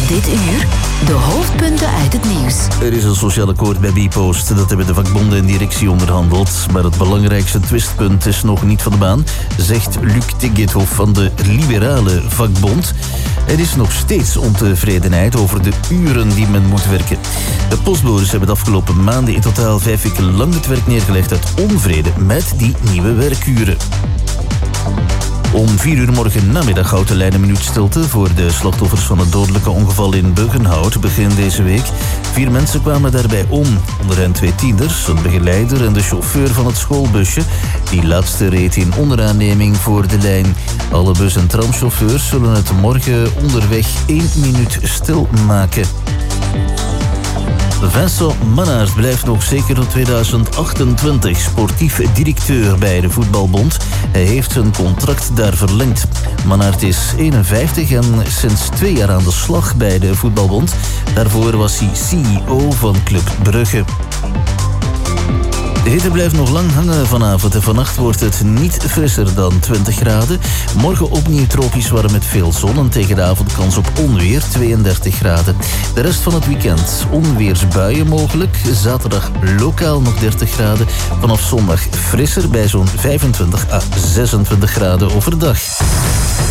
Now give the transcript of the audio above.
Dit uur de hoofdpunten uit het nieuws. Er is een sociaal akkoord bij Bpost. Dat hebben de vakbonden en directie onderhandeld. Maar het belangrijkste twistpunt is nog niet van de baan, zegt Luc Tegethoff van de Liberale Vakbond. Er is nog steeds ontevredenheid over de uren die men moet werken. De postbodes hebben de afgelopen maanden in totaal 5 weken lang het werk neergelegd uit onvrede met die nieuwe werkuren. Om 4 uur morgen namiddag houdt de lijn een minuut stilte voor de slachtoffers van het dodelijke ongeval in Buggenhout begin deze week. 4 mensen kwamen daarbij om. Onder hen 2 tieners, een begeleider en de chauffeur van het schoolbusje. Die laatste reed in onderaanneming voor de lijn. Alle bus- en tramchauffeurs zullen het morgen onderweg 1 minuut stilmaken. Vincent Mannaert blijft nog zeker tot 2028 sportief directeur bij de Voetbalbond. Hij heeft zijn contract daar verlengd. Mannaert is 51 en sinds 2 jaar aan de slag bij de Voetbalbond. Daarvoor was hij CEO van Club Brugge. De hitte blijft nog lang hangen vanavond en vannacht wordt het niet frisser dan 20 graden. Morgen opnieuw tropisch warm met veel zon en tegen de avond kans op onweer 32 graden. De rest van het weekend onweersbuien mogelijk. Zaterdag lokaal nog 30 graden. Vanaf zondag frisser bij zo'n 25 à 26 graden overdag.